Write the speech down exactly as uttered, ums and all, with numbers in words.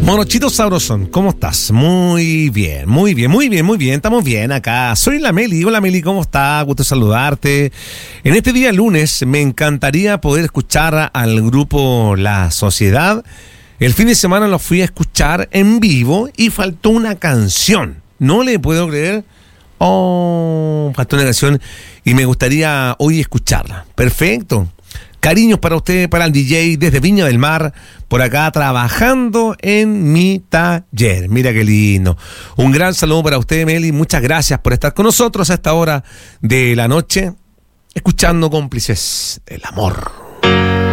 Morochito Sabrosón, ¿cómo estás? Muy bien, muy bien, muy bien, muy bien. Estamos bien acá. Soy la Meli. Hola Meli, ¿cómo estás? Gusto saludarte. En este día lunes me encantaría poder escuchar al grupo La Sociedad. El fin de semana lo fui a escuchar en vivo y faltó una canción. No le puedo creer. Oh, faltó una canción y me gustaría hoy escucharla. Perfecto. Cariños para usted, para el D J desde Viña del Mar, por acá trabajando en mi taller. Mira qué lindo. Un gran saludo para usted, Meli. Muchas gracias por estar con nosotros a esta hora de la noche, escuchando Cómplices del Amor.